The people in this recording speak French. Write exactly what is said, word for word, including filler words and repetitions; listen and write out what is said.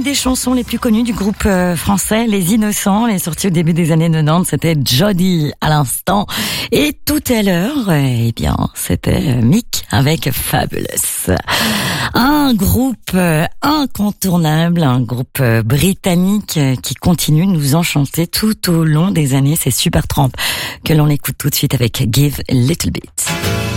des chansons les plus connues du groupe euh, français Les Innocents. Elle est sortie au début des années quatre-vingt-dix. C'était Jody à l'instant. Et tout à l'heure, eh bien, c'était Mick avec Fabulous. Un groupe euh, incontournable, un groupe euh, britannique euh, qui continue de nous enchanter tout au long des années. C'est Supertramp que l'on écoute tout de suite avec Give a Little Bit.